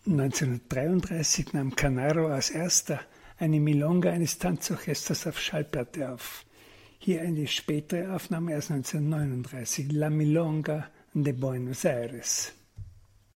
1933 nahm Canaro als erster eine Milonga eines Tanzorchesters auf Schallplatte auf. Hier eine spätere Aufnahme aus 1939, La Milonga de Buenos Aires.